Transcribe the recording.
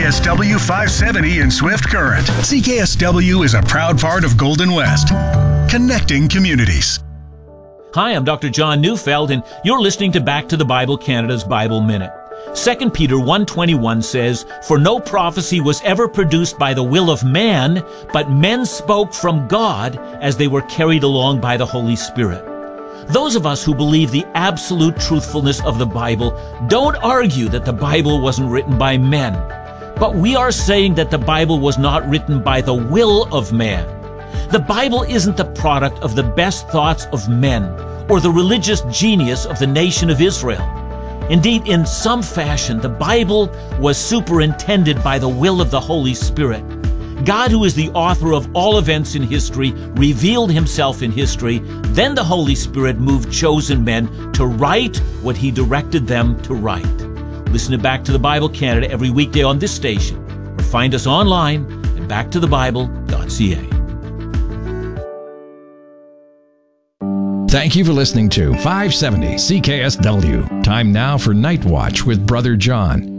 CKSW 570 in Swift Current. CKSW is a proud part of Golden West, connecting communities. Hi, I'm Dr. John Neufeld, and you're listening to Back to the Bible Canada's Bible Minute. 2 Peter 1:21 says, "For no prophecy was ever produced by the will of man, but men spoke from God as they were carried along by the Holy Spirit." Those of us who believe the absolute truthfulness of the Bible don't argue that the Bible wasn't written by men. But we are saying that the Bible was not written by the will of man. The Bible isn't the product of the best thoughts of men or the religious genius of the nation of Israel. Indeed, in some fashion, the Bible was superintended by the will of the Holy Spirit. God, who is the author of all events in history, revealed himself in history. Then the Holy Spirit moved chosen men to write what he directed them to write. Listen to Back to the Bible Canada every weekday on this station, or find us online at backtothebible.ca. Thank you for listening to 570 CKSW. Time now for Night Watch with Brother John.